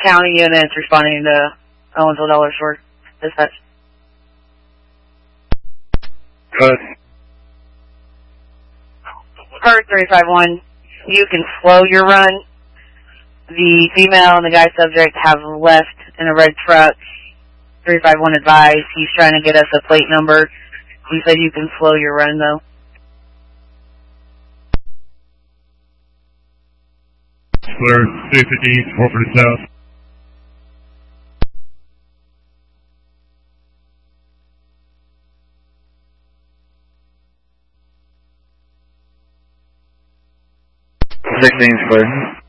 county units responding to Owensville Dollar Store. Dispatch. Good. Per 351, you can slow your run. The female and the guy subject have left in a red truck. 351 advised. He's trying to get us a plate number. He said you can slow your run, though. Clear, 350, 440 south. Sixteen's clear.